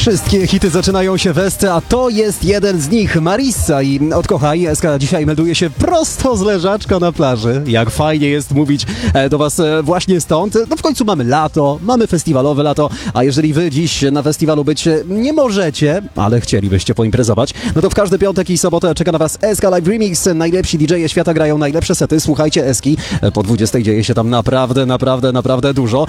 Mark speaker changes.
Speaker 1: Wszystkie hity zaczynają się w SC, a to jest jeden z nich, Marissa i Odkochaj. SK dzisiaj melduje się prosto z leżaczka na plaży. Jak fajnie jest mówić do was właśnie stąd. No w końcu mamy lato, mamy festiwalowe lato, a jeżeli wy dziś na festiwalu być nie możecie, ale chcielibyście poimprezować, no to w każdy piątek i sobotę czeka na was SK Live Remix. Najlepsi DJ-e świata grają najlepsze sety. Słuchajcie Eski, po 20 dzieje się tam naprawdę dużo.